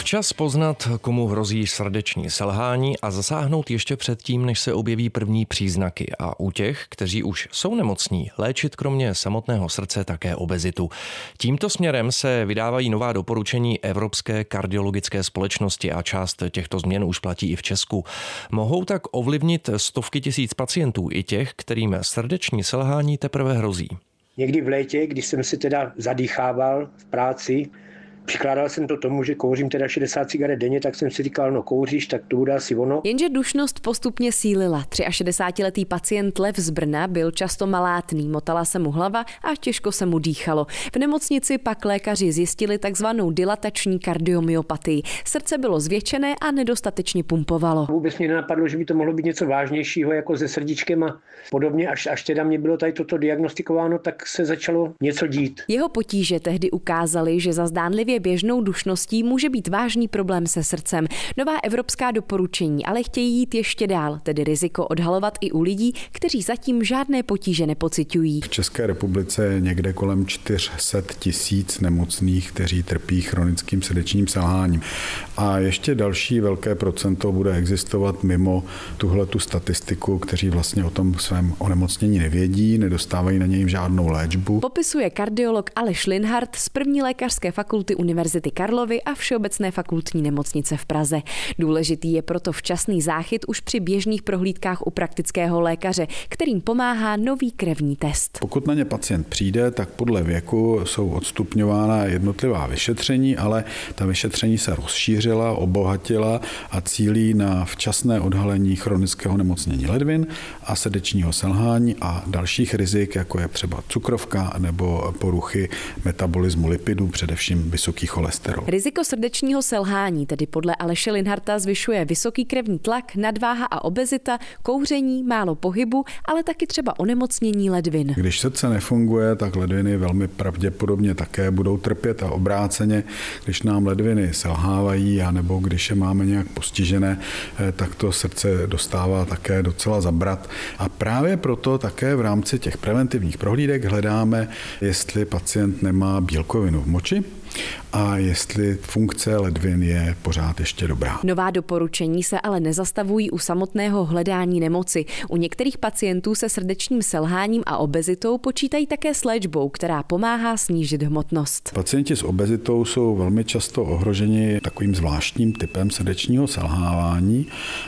Včas poznat, komu hrozí srdeční selhání a zasáhnout ještě předtím, než se objeví první příznaky. A u těch, kteří už jsou nemocní, léčit kromě samotného srdce také obezitu. Tímto směrem se vydávají nová doporučení Evropské kardiologické společnosti a část těchto změn už platí i v Česku. Mohou tak ovlivnit stovky tisíc pacientů i těch, kterým srdeční selhání teprve hrozí. Někdy v létě, když jsem si teda zadýchával v práci, přikládal jsem to tomu, že kouřím teda 60 cigaret denně, tak jsem si říkal, no kouříš, tak to bude asi ono. Jenže dušnost postupně sílila. 63letý pacient Lev z Brna byl často malátný, motala se mu hlava a těžko se mu dýchalo. V nemocnici pak lékaři zjistili takzvanou dilatační kardiomyopatii. Srdce bylo zvětšené a nedostatečně pumpovalo. Vůbec mě nenapadlo, že by to mohlo být něco vážnějšího jako se srdíčkem a podobně. Až teda mě bylo tady toto diagnostikováno, tak se začalo něco dít. Jeho potíže tehdy ukázaly, že za zdánlivě běžnou dušností může být vážný problém se srdcem. Nová evropská doporučení ale chtějí jít ještě dál, tedy riziko odhalovat i u lidí, kteří zatím žádné potíže nepociťují. V České republice je někde kolem 400 000 nemocných, kteří trpí chronickým srdečním selháním. A ještě další velké procento bude existovat mimo tuhletu statistiku, kteří vlastně o tom svém onemocnění nevědí, nedostávají na něj žádnou léčbu. Popisuje kardiolog Aleš Linhart z první lékařské fakulty Univerzity Karlovy a Všeobecné fakultní nemocnice v Praze. Důležitý je proto včasný záchyt už při běžných prohlídkách u praktického lékaře, kterým pomáhá nový krevní test. Pokud na ně pacient přijde, tak podle věku jsou odstupňována jednotlivá vyšetření, ale ta vyšetření se rozšířila, obohatila a cílí na včasné odhalení chronického nemocnění ledvin a srdečního selhání a dalších rizik, jako je třeba cukrovka nebo poruchy metabolismu lipidů, především vysoký cholesterol. Riziko srdečního selhání tedy podle Aleše Linharta zvyšuje vysoký krevní tlak, nadváha a obezita, kouření, málo pohybu, ale taky třeba onemocnění ledvin. Když srdce nefunguje, tak ledviny velmi pravděpodobně také budou trpět a obráceně, když nám ledviny selhávají, anebo když je máme nějak postižené, tak to srdce dostává také docela zabrat. A právě proto také v rámci těch preventivních prohlídek hledáme, jestli pacient nemá bílkovinu v moči a jestli funkce ledvin je pořád ještě dobrá. Nová doporučení se ale nezastavují u samotného hledání nemoci. U některých pacientů se srdečním selháním a obezitou počítají také s léčbou, která pomáhá snížit hmotnost. Pacienti s obezitou jsou velmi často ohroženi takovým zvláštním typem srdečního selhávání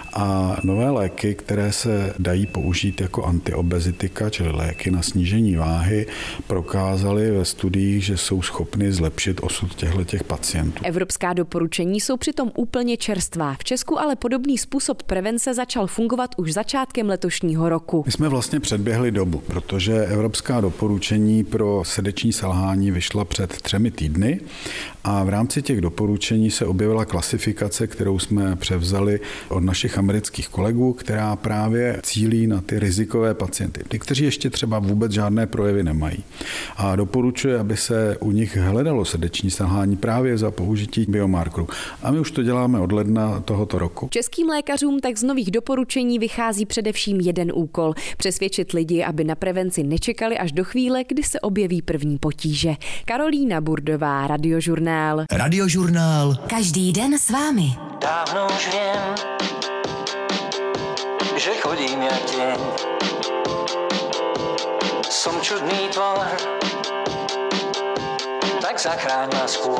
a nové léky, které se dají použít jako antiobezitika, čili léky na snížení váhy, prokázaly ve studiích, že jsou schopny zlepšit osud těch pacientů. Evropská doporučení jsou přitom úplně čerstvá. V Česku ale podobný způsob prevence začal fungovat už začátkem letošního roku. My jsme vlastně předběhli dobu, protože evropská doporučení pro srdeční selhání vyšla před 3 týdny a v rámci těch doporučení se objevila klasifikace, kterou jsme převzali od našich amerických kolegů, která právě cílí na ty rizikové pacienty, ty, kteří ještě třeba vůbec žádné projevy nemají. A doporučuje, aby se u nich hledalo srdeční selhání právě za použití biomarkerů. A my už to děláme od ledna tohoto roku. Českým lékařům tak z nových doporučení vychází především jeden úkol: přesvědčit lidi, aby na prevenci nečekali až do chvíle, kdy se objeví první potíže. Karolína Burdová, Radiožurnál. Radiožurnál. Každý den s vámi. Dávno už vím, že chodím jak těň. Som čudný tvar, tak zachráň nás